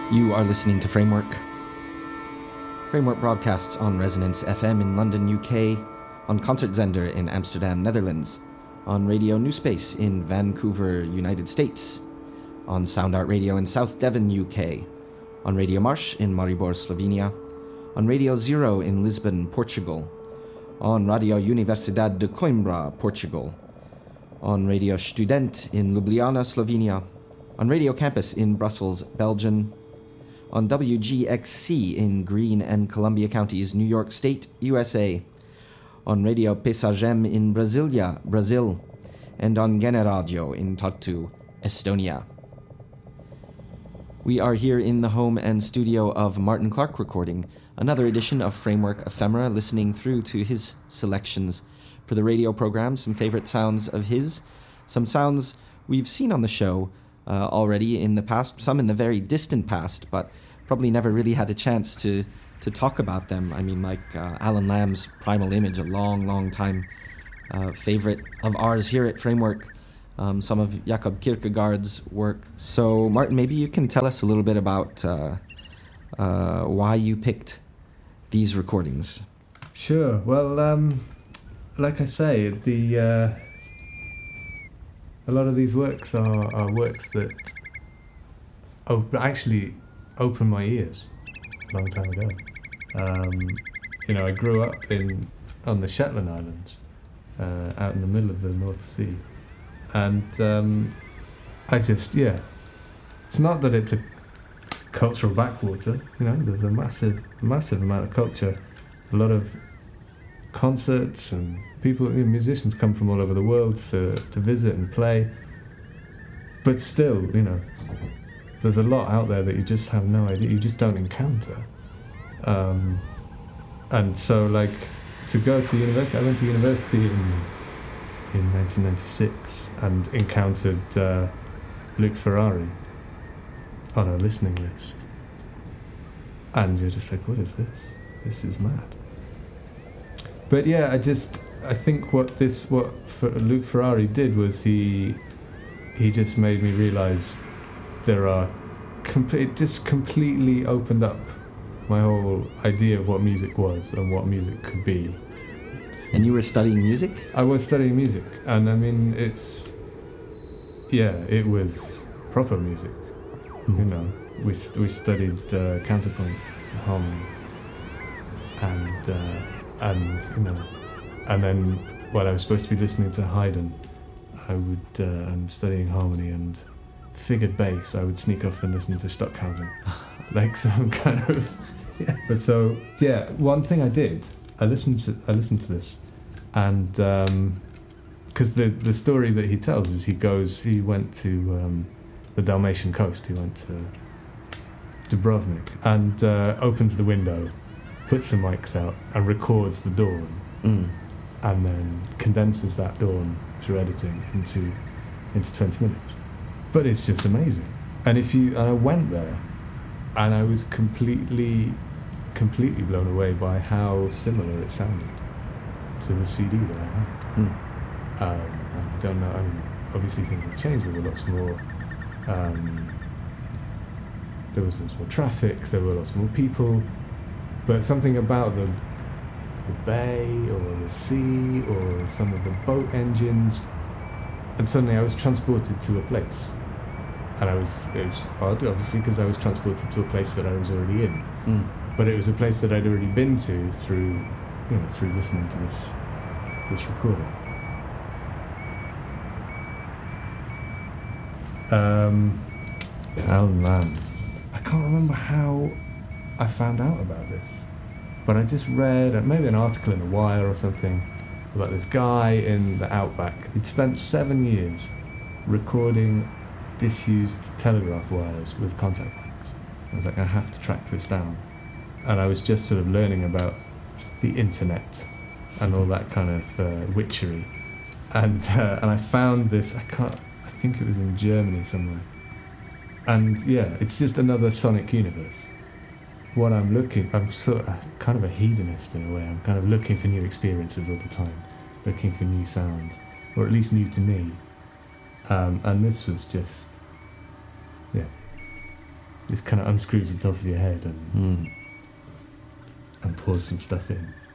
You are listening to Framework. Framework broadcasts on Resonance FM in London, UK, on Concertzender in Amsterdam, Netherlands, on Radio New Space in Vancouver, United States, on Sound Art Radio in South Devon, UK, on Radio Marsh in Maribor, Slovenia, on Radio Zero in Lisbon, Portugal, on Radio Universidad de Coimbra, Portugal, on Radio Student in Ljubljana, Slovenia, on Radio Campus in Brussels, Belgium, on WGXC in Greene and Columbia Counties, New York State, USA, on Radio Pesagem in Brasilia, Brazil, and on Generadio in Tartu, Estonia. We are here in the home and studio of Martin Clark Recording, another edition of Framework Ephemera, listening through to his selections for the radio program, some favorite sounds of his, some sounds we've seen on the show already in the past, some in the very distant past, but probably never really had a chance to talk about them. I mean, like Alan Lamb's Primal Image, a long time favorite of ours here at Framework, some of Jakob Kierkegaard's work. So, Martin, maybe you can tell us a little bit about why you picked these recordings. Sure. Well, like I say, a lot of these works are works that actually opened my ears a long time ago. I grew up on the Shetland Islands, out in the middle of the North Sea, and I just, it's not that it's a cultural backwater. There's a massive amount of culture, a lot of concerts, and people, musicians come from all over the world to visit and play. But still, there's a lot out there that you just have no idea, you just don't encounter. And so, like, to go to university, I went to university in 1996 and encountered Luc Ferrari on a listening list. And you're just like, what is this? This is mad. But yeah, I think what Luc Ferrari did was he just made me realise it just completely opened up my whole idea of what music was and what music could be. And you were studying music? I was studying music, and I mean, it was proper music. Mm-hmm. We studied counterpoint and harmony, and then while I was supposed to be listening to Haydn, I would and studying harmony and figured bass, I would sneak off and listen to Stockhausen, like some kind of. Yeah. But so one thing I did, I listened to this, and because the story that he tells is he went to the Dalmatian coast, he went to Dubrovnik and opens the window, puts some mics out and records the dawn, and then condenses that dawn through editing into 20 minutes. But it's just amazing. And I went there, and I was completely blown away by how similar it sounded to the CD that I had. I don't know. I mean, obviously things have changed. There were lots more. There was lots more traffic. There were lots more people. But something about the bay or the sea or some of the boat engines, and suddenly I was transported to a place. And it was odd, obviously, because I was transported to a place that I was already in. But it was a place that I'd already been to through listening to this recording. Alan Lamb. I can't remember how I found out about this, but I just read maybe an article in The Wire or something about this guy in the outback. He'd spent 7 years recording disused telegraph wires with contact mics. I was like, I have to track this down. And I was just sort of learning about the internet and all that kind of witchery. And I found this, I think it was in Germany somewhere. And it's just another sonic universe. I'm sort of kind of a hedonist in a way. I'm kind of looking for new experiences all the time, looking for new sounds, or at least new to me. And this was just, Just kind of unscrews the top of your head Mm. and pours some stuff in.